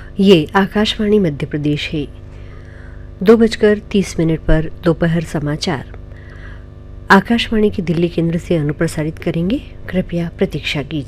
ये आकाशवाणी मध्य प्रदेश है। 2:30 पर दोपहर समाचार आकाशवाणी के दिल्ली केंद्र से अनुप्रसारित करेंगे। कृपया प्रतीक्षा कीजिए।